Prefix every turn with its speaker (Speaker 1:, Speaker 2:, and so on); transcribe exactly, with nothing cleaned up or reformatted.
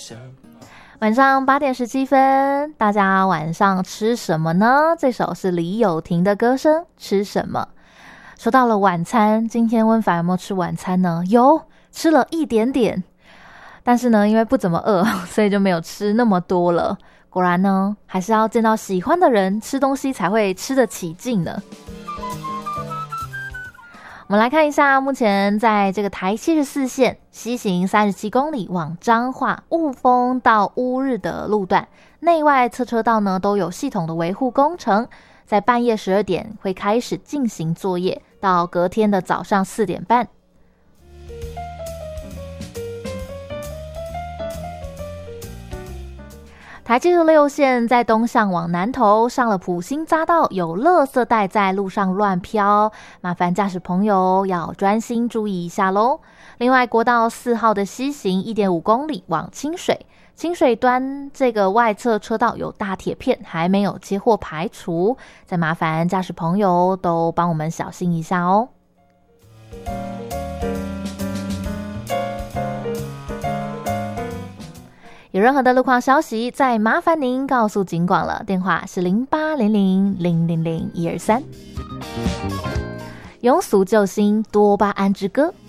Speaker 1: 晚上八点十七分，大家晚上吃什么呢？这首是李友廷的歌声《吃什么》。说到了晚餐，今天温凡有没有吃晚餐呢？有，吃了一点点，但是呢，因为不怎么饿，所以就没有吃那么多了。果然呢，还是要见到喜欢的人，吃东西才会吃得起劲呢。我们来看一下，目前在这个台七十四线西行三十七公里往彰化雾峰到乌日的路段，内外侧车道呢都有系统的维护工程，在半夜十二点会开始进行作业，到隔天的早上四点半。台七十六线在东向往南投，上了埔心匝道，有垃圾袋在路上乱飘，麻烦驾驶朋友要专心注意一下咯。另外，国道四号的西行 一点五公里往清水，清水端这个外侧车道有大铁片，还没有接获排除，再麻烦驾驶朋友都帮我们小心一下哦。有任何的路况消息，再麻烦您告诉警广了，电话是零八零零零零零一二三。庸俗救星多巴胺之歌。